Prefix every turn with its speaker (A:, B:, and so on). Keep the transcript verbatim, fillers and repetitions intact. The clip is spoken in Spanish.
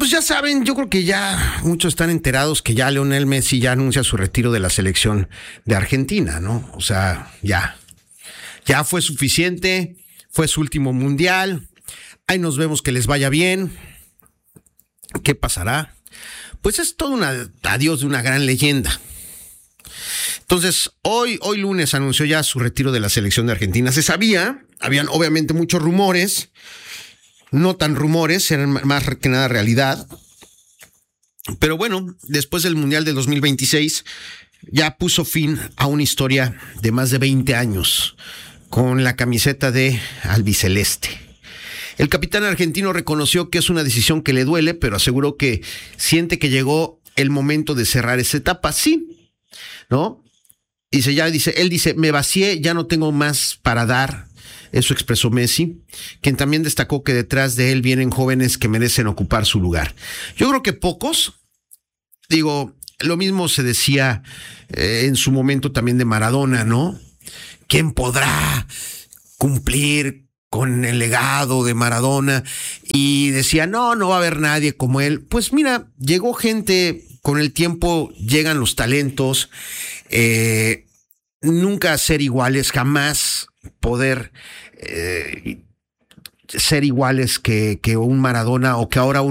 A: pues ya saben, yo creo que ya muchos están enterados que ya Lionel Messi ya anuncia su retiro de la selección de Argentina, ¿no? O sea, ya, ya fue suficiente, fue su último mundial, ahí nos vemos, que les vaya bien. ¿Qué pasará? Pues es todo un adiós de una gran leyenda. Entonces, hoy, hoy lunes anunció ya su retiro de la selección de Argentina. Se sabía, habían obviamente muchos rumores, no tan rumores, eran más que nada realidad. Pero bueno, después del Mundial de dos mil veintiséis, ya puso fin a una historia de más de veinte años con la camiseta de albiceleste. El capitán argentino reconoció que es una decisión que le duele, pero aseguró que siente que llegó el momento de cerrar esa etapa. Sí, ¿no? Dice, ya dice, él dice, me vacié, ya no tengo más para dar. Eso expresó Messi, quien también destacó que detrás de él vienen jóvenes que merecen ocupar su lugar. Yo creo que pocos, digo, lo mismo se decía eh, en su momento también de Maradona, ¿no? ¿Quién podrá cumplir con el legado de Maradona? Y decía, no, no va a haber nadie como él. Pues mira, llegó gente, con el tiempo llegan los talentos, eh, nunca ser iguales, jamás poder eh, ser iguales que, que un Maradona o que ahora un